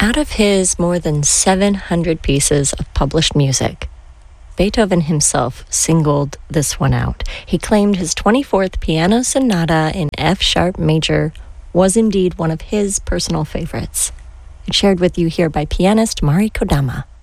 Out of his more than 700 pieces of published music, Beethoven himself singled this one out. He claimed his 24th Piano Sonata in F-sharp major was indeed one of his personal favorites. It's shared with you here by pianist Mari Kodama.